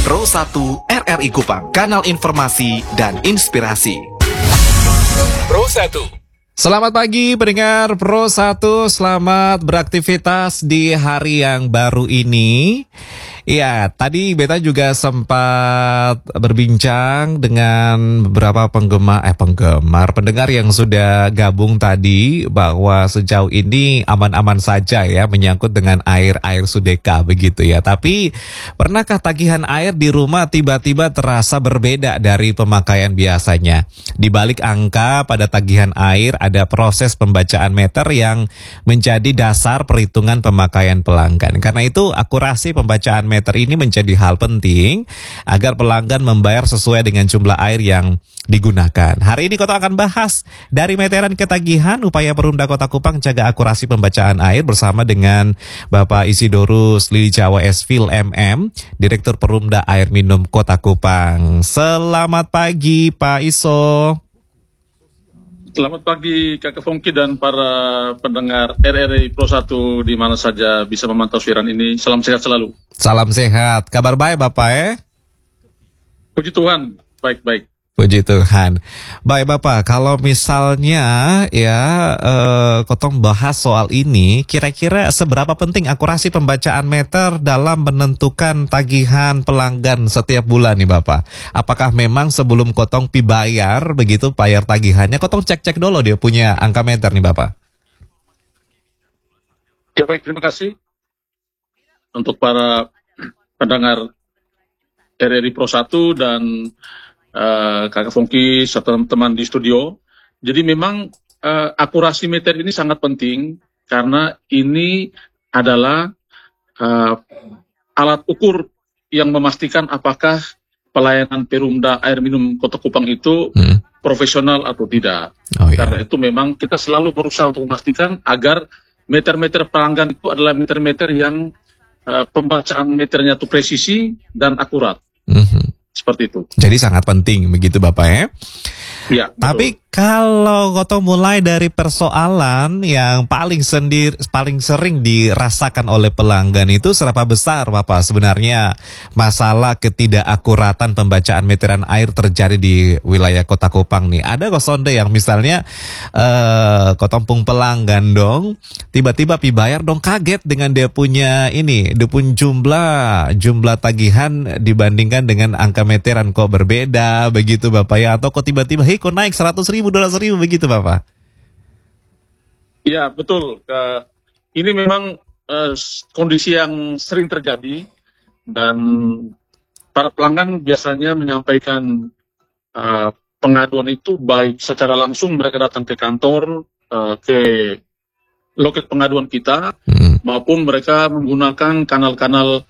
Pro 1 RRI Kupang, kanal informasi dan inspirasi. Pro 1. Selamat pagi pendengar Pro 1, selamat beraktivitas di hari yang baru ini. Ya, tadi Beta juga sempat berbincang dengan beberapa pendengar yang sudah gabung tadi bahwa sejauh ini aman-aman saja ya menyangkut dengan air Sudeka begitu ya. Tapi pernahkah tagihan air di rumah tiba-tiba terasa berbeda dari pemakaian biasanya? Di balik angka pada tagihan air ada proses pembacaan meter yang menjadi dasar perhitungan pemakaian pelanggan. Karena itu akurasi pembacaan meter ini menjadi hal penting agar pelanggan membayar sesuai dengan jumlah air yang digunakan. Hari ini Kota akan bahas dari meteran ke tagihan, upaya Perumda Kota Kupang jaga akurasi pembacaan air bersama dengan Bapak Isidorus Lilijawah Esfil MM, Direktur Perumda Air Minum Kota Kupang. Selamat pagi Pak Iso. Selamat pagi Kakak Fongki dan para pendengar RRI Pro 1 di mana saja bisa memantau siaran ini. Salam sehat selalu. Salam sehat. Kabar baik Bapak ya? Puji Tuhan, baik-baik. Puji Tuhan. Baik Bapak, kalau misalnya Kotong bahas soal ini, kira-kira seberapa penting akurasi pembacaan meter dalam menentukan tagihan pelanggan setiap bulan nih Bapak? Apakah memang sebelum Kotong bayar begitu bayar tagihannya, Kotong cek-cek dulu dia punya angka meter nih Bapak? Ya baik, terima kasih untuk para pendengar RRI Pro 1 dan Kakak Fongki serta teman-teman di studio. Jadi memang akurasi meter ini sangat penting karena ini adalah alat ukur yang memastikan apakah pelayanan Perumda Air Minum Kota Kupang itu profesional atau tidak. Karena itu memang kita selalu berusaha untuk memastikan agar meter-meter pelanggan itu adalah meter-meter yang pembacaan meternya itu presisi dan akurat. Seperti itu. Jadi sangat penting begitu Bapak ya? Ya, tapi kalau Kotong mulai dari persoalan yang paling sering dirasakan oleh pelanggan itu seberapa besar Bapak sebenarnya masalah ketidakakuratan pembacaan meteran air terjadi di wilayah Kota Kupang nih? Ada Sonde yang misalnya Kotong pung pelanggan dong tiba-tiba bayar dong kaget dengan dia punya jumlah tagihan dibandingkan dengan angka meteran kok berbeda begitu Bapak ya, atau kok tiba-tiba kok naik 100.000, 200.000 begitu Bapak? Ya betul, ini memang kondisi yang sering terjadi dan para pelanggan biasanya menyampaikan pengaduan itu baik secara langsung mereka datang ke kantor, ke loket pengaduan kita, maupun mereka menggunakan kanal-kanal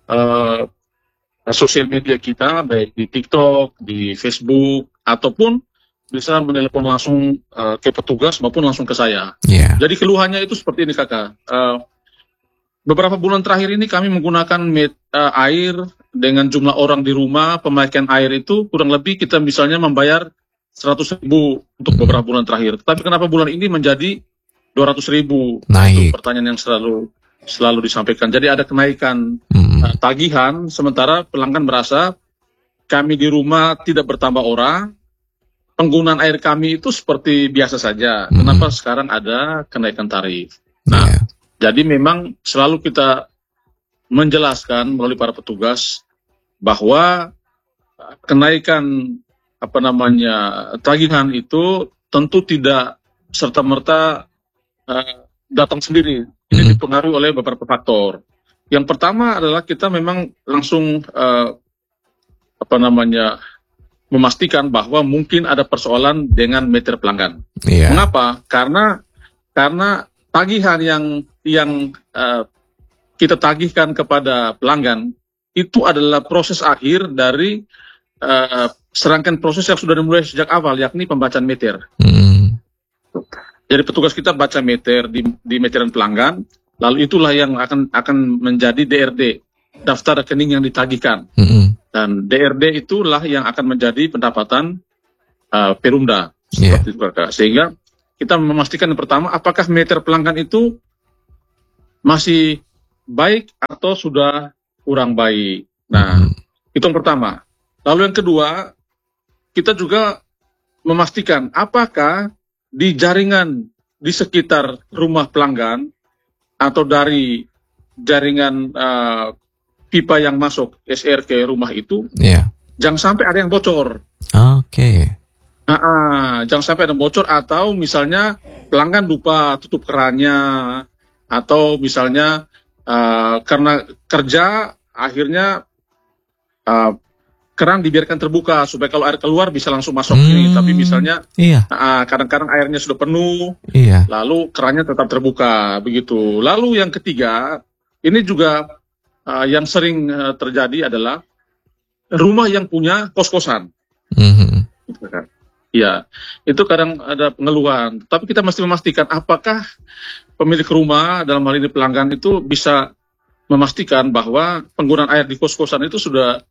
sosial media kita, baik di TikTok, di Facebook, ataupun bisa menelepon langsung ke petugas maupun langsung ke saya. Jadi keluhannya itu seperti ini Kakak. Beberapa bulan terakhir ini kami menggunakan air dengan jumlah orang di rumah, pemakaian air itu kurang lebih kita misalnya membayar 100.000 untuk beberapa bulan terakhir. Tapi kenapa bulan ini menjadi 200.000? Itu pertanyaan yang selalu disampaikan. Jadi ada kenaikan tagihan, sementara pelanggan merasa kami di rumah tidak bertambah orang, penggunaan air kami itu seperti biasa saja. Kenapa sekarang ada kenaikan tarif? Nah, jadi memang selalu kita menjelaskan melalui para petugas bahwa kenaikan tagihan itu tentu tidak serta-merta datang sendiri. Ini dipengaruhi oleh beberapa faktor. Yang pertama adalah kita memang langsung memastikan bahwa mungkin ada persoalan dengan meter pelanggan. Mengapa? Karena tagihan yang kita tagihkan kepada pelanggan itu adalah proses akhir dari serangkaian proses yang sudah dimulai sejak awal, yakni pembacaan meter. Jadi petugas kita baca meter di meteran pelanggan, lalu itulah yang akan menjadi DRD, daftar rekening yang ditagihkan. Dan DRD itulah yang akan menjadi pendapatan Perumda. Seperti itu, sehingga kita memastikan yang pertama, apakah meter pelanggan itu masih baik atau sudah kurang baik. Nah, Itu yang pertama. Lalu yang kedua, kita juga memastikan apakah di jaringan di sekitar rumah pelanggan atau dari jaringan pipa yang masuk SR ke rumah itu, jangan sampai ada yang bocor. Oke. Jangan sampai ada yang bocor, atau misalnya pelanggan lupa tutup kerannya, atau misalnya karena kerja akhirnya keran dibiarkan terbuka supaya kalau air keluar bisa langsung masuk ini. Tapi misalnya kadang-kadang airnya sudah penuh, lalu kerannya tetap terbuka begitu. Lalu yang ketiga, ini juga yang sering terjadi adalah rumah yang punya kos-kosan. Ya, itu kadang ada pengeluhan. Tapi kita mesti memastikan apakah pemilik rumah, dalam hal ini pelanggan, itu bisa memastikan bahwa penggunaan air di kos-kosan itu sudah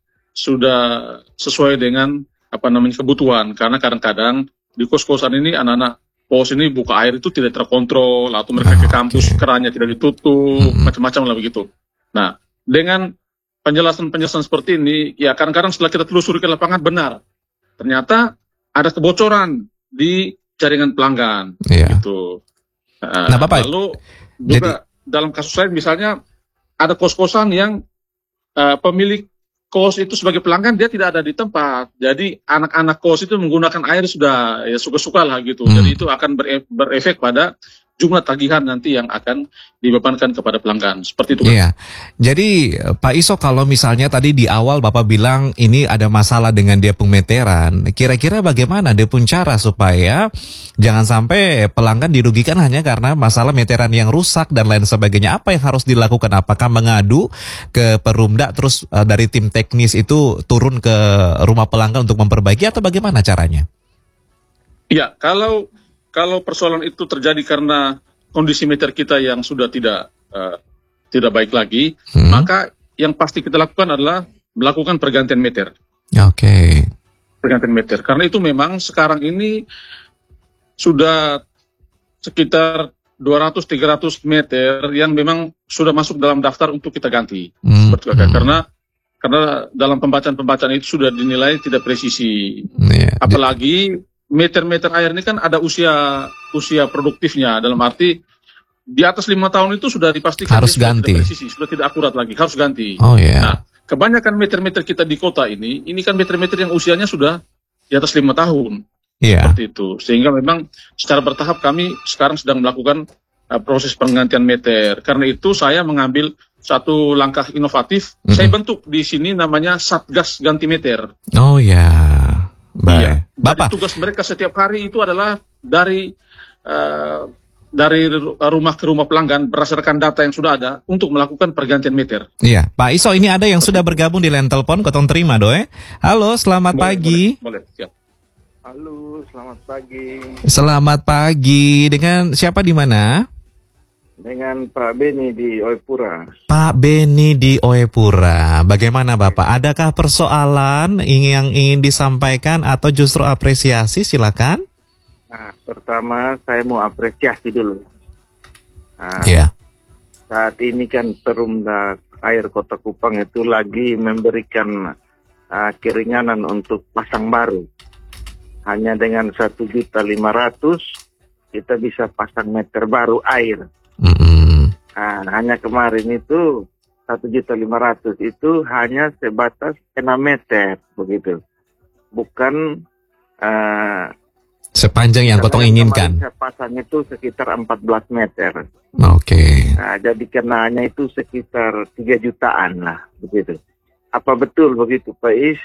sesuai dengan kebutuhan. Karena kadang-kadang di kos-kosan ini anak-anak kos ini buka air itu tidak terkontrol, atau mereka ke kampus kerannya tidak ditutup, macam-macam lah begitu. Nah, dengan penjelasan seperti ini, ya kadang-kadang setelah kita telusuri ke lapangan, benar ternyata ada kebocoran di jaringan pelanggan. Gitu. Nah, Bapak, lalu juga dalam kasus lain, misalnya ada kos-kosan yang pemilik kos itu sebagai pelanggan dia tidak ada di tempat, jadi anak-anak kos itu menggunakan air sudah ya suka-suka lah gitu. Jadi itu akan berefek pada jumlah tagihan nanti yang akan dibebankan kepada pelanggan. Seperti itu. Iya. Jadi Pak Iso, kalau misalnya tadi di awal Bapak bilang ini ada masalah dengan dia meteran, kira-kira bagaimana dia pun cara supaya jangan sampai pelanggan dirugikan hanya karena masalah meteran yang rusak dan lain sebagainya? Apa yang harus dilakukan? Apakah mengadu ke Perumda terus dari tim teknis itu turun ke rumah pelanggan untuk memperbaiki, atau bagaimana caranya? Iya, kalau persoalan itu terjadi karena kondisi meter kita yang sudah tidak baik lagi, maka yang pasti kita lakukan adalah melakukan pergantian meter. Pergantian meter. Karena itu memang sekarang ini sudah sekitar 200-300 meter yang memang sudah masuk dalam daftar untuk kita ganti. Seperti itu. Karena dalam pembacaan itu sudah dinilai tidak presisi. Apalagi meter-meter air ini kan ada usia produktifnya, dalam arti di atas 5 tahun itu sudah dipastikan harus ganti, tidak presisi, sudah tidak akurat lagi, harus ganti. Nah, kebanyakan meter-meter kita di kota ini kan meter-meter yang usianya sudah di atas 5 tahun. Seperti itu. Sehingga memang secara bertahap kami sekarang sedang melakukan proses penggantian meter. Karena itu saya mengambil satu langkah inovatif. Saya bentuk di sini namanya Satgas Ganti Meter. Baik. Bapak, tugas mereka setiap hari itu adalah dari rumah ke rumah pelanggan berdasarkan data yang sudah ada untuk melakukan pergantian meter. Iya, Pak Iso, ini ada yang sudah bergabung di line telepon, kotong terima doe. Halo, selamat pagi. Boleh, siap. Halo, selamat pagi. Selamat pagi. Dengan siapa di mana? Dengan Pak Beni di Oepura. Pak Beni di Oepura. Bagaimana Bapak? Adakah persoalan yang ingin disampaikan atau justru apresiasi? Silakan. Nah, pertama saya mau apresiasi dulu. Saat ini kan Perumda Air Kota Kupang itu lagi memberikan keringanan untuk pasang baru. Hanya dengan 1.500.000 kita bisa pasang meter baru air. Hanya kemarin itu 1.500.000 itu hanya sebatas 6 meter begitu, bukan sepanjang yang kotong inginkan. Saya pasang itu sekitar 14 meter. Jadi kenanya itu sekitar 3 jutaan lah begitu. Apa betul begitu Pak Is?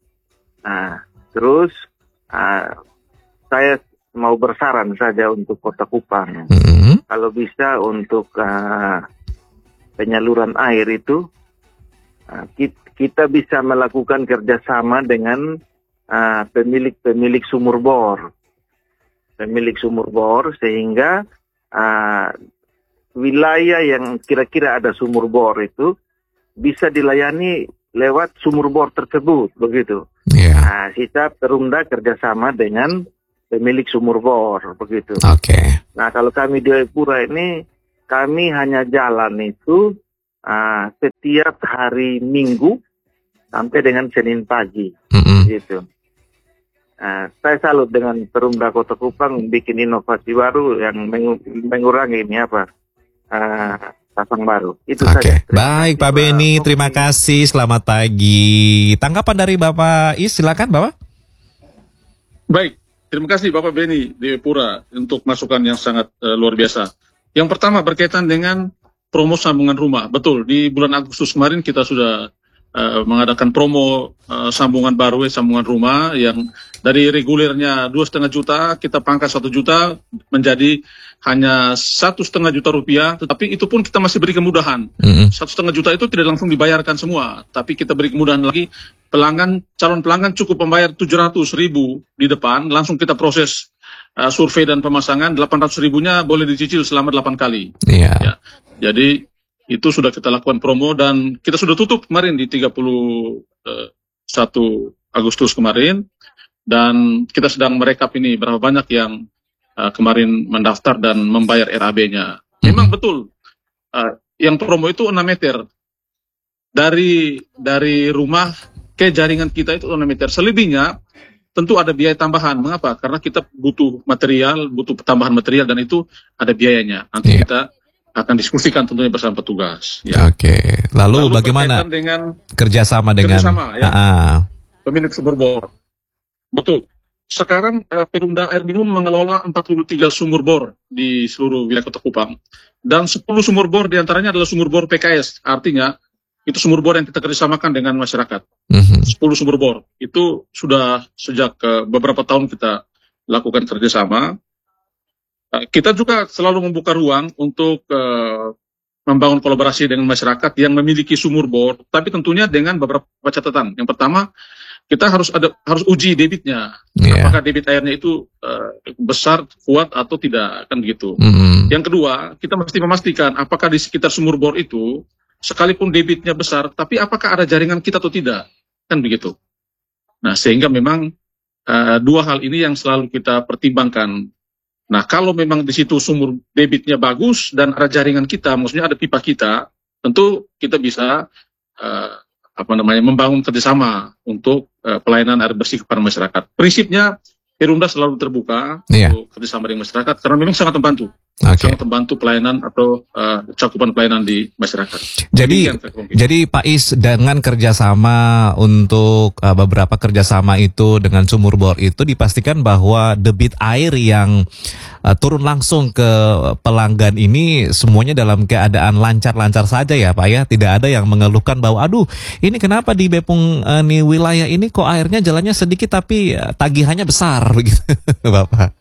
Terus saya mau bersaran saja untuk Kota Kupang. Kalau bisa untuk penyaluran air itu kita bisa melakukan kerjasama dengan pemilik sumur bor. Pemilik sumur bor, sehingga wilayah yang kira-kira ada sumur bor itu bisa dilayani lewat sumur bor tersebut, begitu. Kita Perumda kerjasama dengan pemilik sumur bor, begitu. Nah, kalau kami di Oepura ini, kami hanya jalan itu setiap hari Minggu sampai dengan Senin pagi, gitu. Saya salut dengan Perumda Kota Kupang bikin inovasi baru yang mengurangi ini pasang baru. Itu saja. Baik Pak Beni, terima kasih. Selamat pagi. Tanggapan dari Bapak Is, silakan Bapak. Baik, terima kasih Bapak Beni di Pura untuk masukan yang sangat luar biasa. Yang pertama berkaitan dengan promo sambungan rumah. Betul, di bulan Agustus kemarin kita sudah mengadakan promo sambungan baru, sambungan rumah yang dari regulernya 2,5 juta kita pangkas 1 juta menjadi hanya 1,5 juta rupiah. Tetapi itu pun kita masih beri kemudahan. 1,5 juta itu tidak langsung dibayarkan semua, tapi kita beri kemudahan lagi. Calon pelanggan cukup membayar 700.000 di depan, langsung kita proses survei dan pemasangan. 800.000-nya boleh dicicil selama 8 kali. Ya. Jadi itu sudah kita lakukan promo dan kita sudah tutup kemarin di 31 Agustus kemarin, dan kita sedang merekap ini berapa banyak yang kemarin mendaftar dan membayar RAB-nya. Memang betul, yang promo itu 6 meter dari rumah ke jaringan kita itu 6 meter. Selebihnya tentu ada biaya tambahan. Mengapa? Karena kita butuh material, butuh tambahan material, dan itu ada biayanya. Nanti kita akan diskusikan tentunya bersama petugas. Ya. Lalu bagaimana dengan kerjasama dengan pemilik sumur bor? Betul. Sekarang Perumda Air Minum mengelola 43 sumur bor di seluruh wilayah Kota Kupang, dan 10 sumur bor diantaranya adalah sumur bor PKS. Artinya itu sumur bor yang kita kerjasamakan dengan masyarakat. 10 sumur bor itu sudah sejak beberapa tahun kita lakukan kerjasama. Kita juga selalu membuka ruang untuk membangun kolaborasi dengan masyarakat yang memiliki sumur bor, tapi tentunya dengan beberapa catatan. Yang pertama, kita harus uji debitnya, apakah debit airnya itu besar, kuat atau tidak, kan begitu. Yang kedua, kita mesti memastikan apakah di sekitar sumur bor itu, sekalipun debitnya besar, tapi apakah ada jaringan kita atau tidak, kan begitu. Nah, sehingga memang dua hal ini yang selalu kita pertimbangkan. Nah, kalau memang di situ sumur debitnya bagus dan ada jaringan kita, maksudnya ada pipa kita, tentu kita bisa membangun kerjasama untuk pelayanan air bersih kepada masyarakat. Prinsipnya Perumda selalu terbuka untuk kerjasama dengan masyarakat karena memang sangat membantu. Sangat membantu pelayanan atau cakupan pelayanan di masyarakat. Jadi Pak Is, dengan kerjasama untuk beberapa kerjasama itu dengan sumur bor itu dipastikan bahwa debit air yang turun langsung ke pelanggan ini semuanya dalam keadaan lancar-lancar saja ya Pak ya. Tidak ada yang mengeluhkan bahwa aduh ini kenapa di Bepung nih wilayah ini kok airnya jalannya sedikit tapi tagihannya besar begitu Bapak.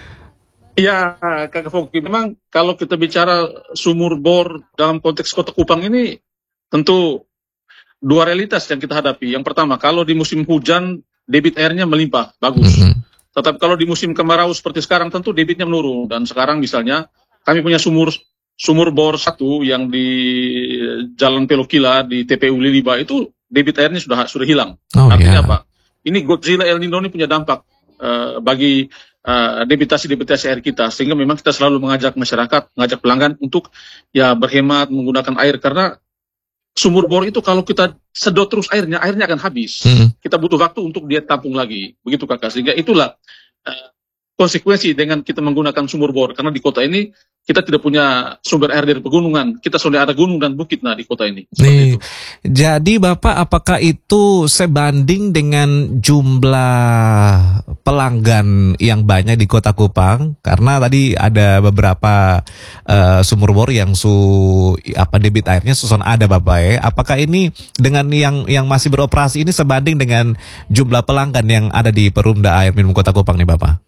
Ya, Kak Foki, memang kalau kita bicara sumur bor dalam konteks Kota Kupang ini, tentu dua realitas yang kita hadapi. Yang pertama, kalau di musim hujan, debit airnya melimpah, bagus. Tetapi kalau di musim kemarau seperti sekarang, tentu debitnya menurun. Dan sekarang misalnya, kami punya sumur bor 1 yang di Jalan Pelokila, di TPU Liliba, itu debit airnya sudah hilang. Artinya apa? Ini Godzilla El Nino ini punya dampak bagi debitasi air kita, sehingga memang kita selalu mengajak masyarakat, mengajak pelanggan untuk ya berhemat menggunakan air, karena sumur bor itu kalau kita sedot terus airnya akan habis. Kita butuh waktu untuk dia tampung lagi, begitu Kakak. Sehingga itulah konsekuensi dengan kita menggunakan sumur bor, karena di kota ini kita tidak punya sumber air dari pegunungan. Kita sudah ada gunung dan bukit di kota ini. Itu. Jadi Bapak, apakah itu sebanding dengan jumlah pelanggan yang banyak di Kota Kupang? Karena tadi ada beberapa sumur bor yang debit airnya ada Bapak ya. Apakah ini dengan yang masih beroperasi ini sebanding dengan jumlah pelanggan yang ada di Perumda Air Minum Kota Kupang nih Bapak?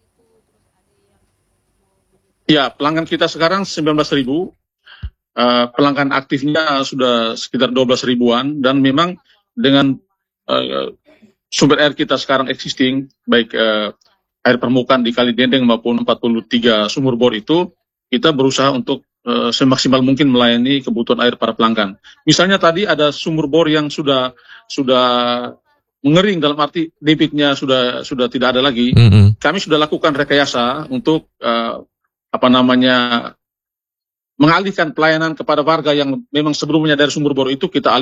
Ya, pelanggan kita sekarang 19.000, pelanggan aktifnya sudah sekitar 12.000-an, dan memang dengan sumber air kita sekarang existing, baik air permukaan di Kali Dendeng maupun 43 sumur bor itu, kita berusaha untuk semaksimal mungkin melayani kebutuhan air para pelanggan. Misalnya tadi ada sumur bor yang sudah mengering, dalam arti debitnya sudah tidak ada lagi. Kami sudah lakukan rekayasa untuk mengalihkan pelayanan kepada warga yang memang sebelumnya dari sumur bor itu kita